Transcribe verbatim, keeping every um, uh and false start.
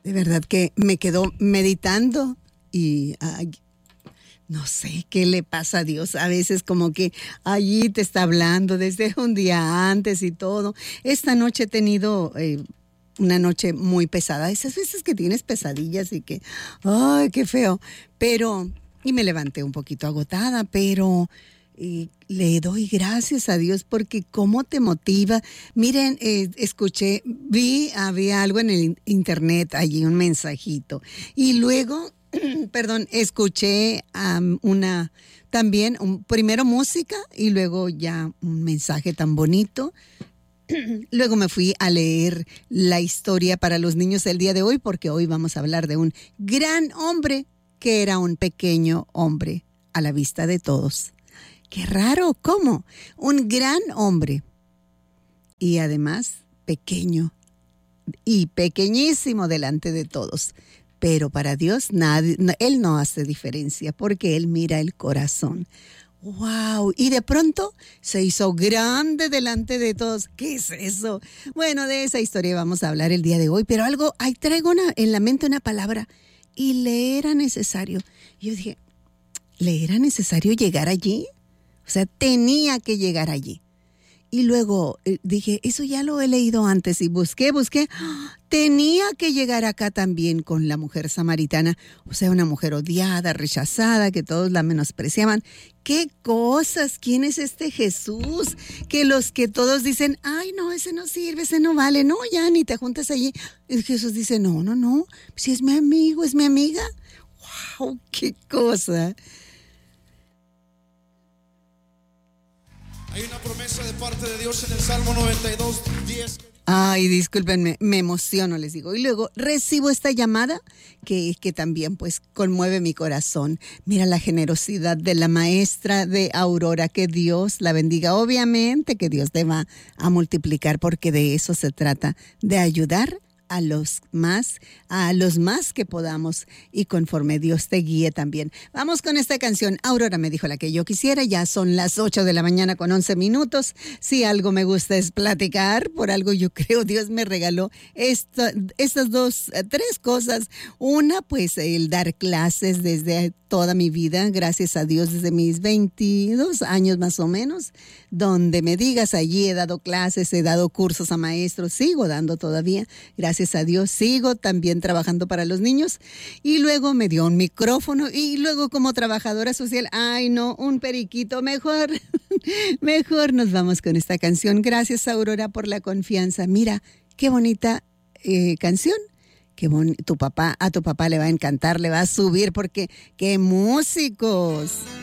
de verdad que me quedo meditando y ay, no sé qué le pasa a Dios. A veces como que allí te está hablando desde un día antes y todo. Esta noche he tenido eh, una noche muy pesada. Esas veces que tienes pesadillas y que, ay, qué feo. Pero, y me levanté un poquito agotada, pero y le doy gracias a Dios porque cómo te motiva. Miren, eh, escuché, vi, había algo en el internet, allí un mensajito. Y luego, perdón, escuché um, una, también, un, primero música y luego ya un mensaje tan bonito. Luego me fui a leer la historia para los niños del día de hoy porque hoy vamos a hablar de un gran hombre que era un pequeño hombre a la vista de todos. Qué raro, ¿cómo? Un gran hombre y además pequeño y pequeñísimo delante de todos. Pero para Dios nadie, no, Él no hace diferencia porque Él mira el corazón. ¡Wow! Y de pronto se hizo grande delante de todos. ¿Qué es eso? Bueno, de esa historia vamos a hablar el día de hoy, pero algo, ahí traigo una, en la mente una palabra y le era necesario. Yo dije, ¿le era necesario llegar allí? O sea, tenía que llegar allí. Y luego eh, dije, eso ya lo he leído antes y busqué, busqué. ¡Ah! Tenía que llegar acá también con la mujer samaritana. O sea, una mujer odiada, rechazada, que todos la menospreciaban. ¿Qué cosas? ¿Quién es este Jesús? Que los que todos dicen, ay, no, ese no sirve, ese no vale. No, ya ni te juntas allí. Y Jesús dice, no, no, no. Si es mi amigo, es mi amiga. ¡Wow! ¡Qué cosa! Hay una promesa de parte de Dios en el Salmo noventa y dos, diez. Ay, discúlpenme, me emociono, les digo. Y luego recibo esta llamada que, que también pues conmueve mi corazón. Mira la generosidad de la maestra de Aurora, que Dios la bendiga. Obviamente que Dios te va a multiplicar porque de eso se trata, de ayudar a los más, a los más que podamos y conforme Dios te guíe también. Vamos con esta canción. Aurora me dijo la que yo quisiera. Ya son las ocho de la mañana con once minutos. Si algo me gusta es platicar, por algo yo creo Dios me regaló esta, estas dos, tres cosas. Una, pues el dar clases desde toda mi vida, gracias a Dios, desde mis veintidós años más o menos, donde me digas, allí he dado clases, he dado cursos a maestros, sigo dando todavía, gracias a Dios, sigo también trabajando para los niños, y luego me dio un micrófono, y luego como trabajadora social, ay no, un periquito, mejor, mejor nos vamos con esta canción. Gracias, Aurora, por la confianza. Mira, qué bonita eh, canción. Qué bon- tu papá, a tu papá le va a encantar, le va a subir porque qué músicos.